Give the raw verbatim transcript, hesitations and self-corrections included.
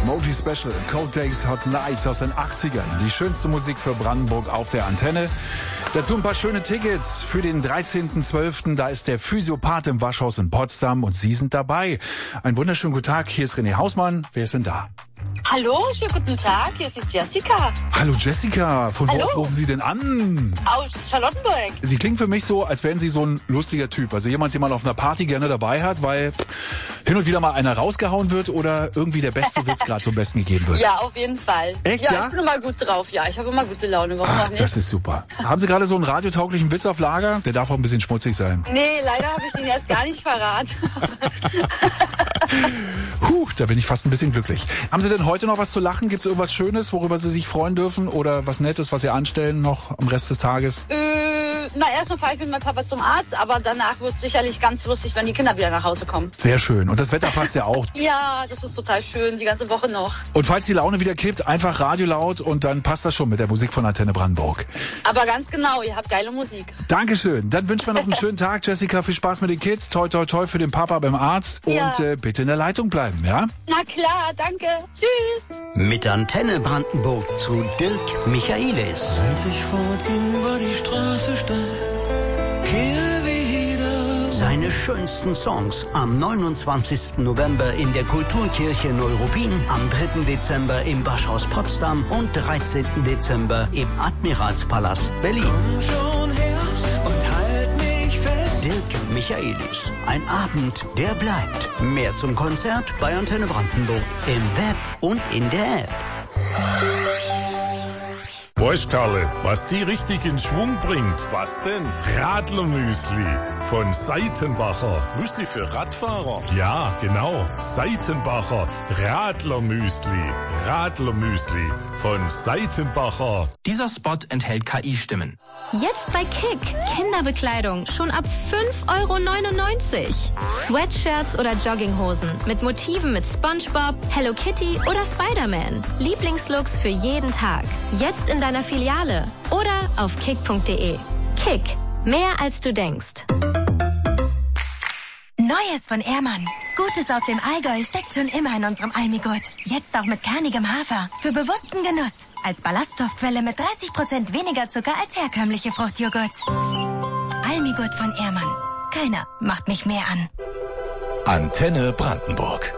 Moji Special, Cold Days, Hot Nights aus den achtzigern. Die schönste Musik für Brandenburg auf der Antenne. Dazu ein paar schöne Tickets für den dreizehnten zwölften Da ist der Physiopath im Waschhaus in Potsdam und Sie sind dabei. Einen wunderschönen guten Tag, hier ist René Hausmann. Wer ist denn da? Hallo, schönen guten Tag, hier ist die Jessica. Hallo Jessica, von wo aus rufen Sie denn an? Aus Charlottenburg. Sie klingen für mich so, als wären Sie so ein lustiger Typ. Also jemand, den man auf einer Party gerne dabei hat, weil hin und wieder mal einer rausgehauen wird oder irgendwie der beste Witz gerade zum Besten gegeben wird. Ja, auf jeden Fall. Echt, ja? ja? Ich bin immer gut drauf, ja. Ich habe immer gute Laune. Warum Ach, auch nicht? das ist super. Haben Sie gerade so einen radiotauglichen Witz auf Lager? Der darf auch ein bisschen schmutzig sein. Nee, leider habe ich den jetzt gar nicht verraten. Huh, da bin ich fast ein bisschen glücklich. Haben Sie denn heute noch was zu lachen? Gibt es irgendwas Schönes, worüber Sie sich freuen dürfen? Oder was Nettes, was Sie anstellen noch am Rest des Tages? Äh, na, erstmal fahre ich mit meinem Papa zum Arzt, aber danach wird es sicherlich ganz lustig, wenn die Kinder wieder nach Hause kommen. Sehr schön. Und das Wetter passt ja auch. Ja, das ist total schön, die ganze Woche noch. Und falls die Laune wieder kippt, einfach Radio laut und dann passt das schon mit der Musik von Antenne Brandenburg. Aber ganz genau, ihr habt geile Musik. Dankeschön. Dann wünschen wir noch einen schönen Tag, Jessica. Viel Spaß mit den Kids. Toi, toi, toi für den Papa beim Arzt. Ja. Und äh, bitte in der Leitung bleiben, ja? Na klar, danke. Tschüss. Mit Antenne Brandenburg zu Dirk Michaelis. Als ich fortging, war die Straße steil. Kehre wieder. Seine schönsten Songs am neunundzwanzigsten November in der Kulturkirche Neuruppin, am dritten Dezember im Waschhaus Potsdam und dreizehnten Dezember im Admiralspalast Berlin. Komm schon her und halt mich fest. Dirk Michaelis. Ein Abend, der bleibt. Mehr zum Konzert bei Antenne Brandenburg im Web und in der App. Weißt Karle, was die richtig in Schwung bringt? Was denn? Radlermüsli von Seitenbacher. Müsli für Radfahrer? Ja, genau. Seitenbacher Radlermüsli. Radlermüsli von Seitenbacher. Dieser Spot enthält K I-Stimmen. Jetzt bei Kick. Kinderbekleidung schon ab fünf Euro neunundneunzig. Sweatshirts oder Jogginghosen mit Motiven mit SpongeBob, Hello Kitty oder Spider-Man. Lieblingslooks für jeden Tag. Jetzt in deiner Filiale oder auf kick punkt de. Kick. Mehr als du denkst. Neues von Ehrmann. Gutes aus dem Allgäu steckt schon immer in unserem Almigurt. Jetzt auch mit kernigem Hafer. Für bewussten Genuss. Als Ballaststoffquelle mit dreißig Prozent weniger Zucker als herkömmliche Fruchtjoghurts. Almigurt von Ehrmann. Keiner macht mich mehr an. Antenne Brandenburg.